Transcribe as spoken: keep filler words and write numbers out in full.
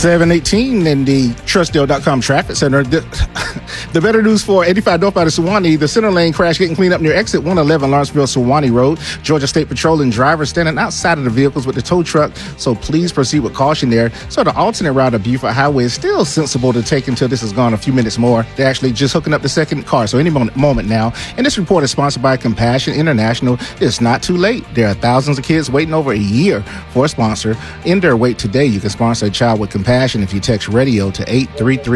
seven eighteen in the Trustdale dot com traffic center. The, the better news for eighty-five northbound of Suwanee, the center lane crash getting cleaned up near exit one eleven Lawrenceville Suwanee Road. Georgia State Patrol and drivers standing outside of the vehicles with the tow truck, so please proceed with caution there. So the alternate route of Buford Highway is still sensible to take until this is gone a few minutes more. They're actually just hooking up the second car, so any moment, moment now. And this report is sponsored by Compassion International. It's not too late. There are thousands of kids waiting over a year for a sponsor. In their wait today, you can sponsor a child with Compassion if you text radio to eight three three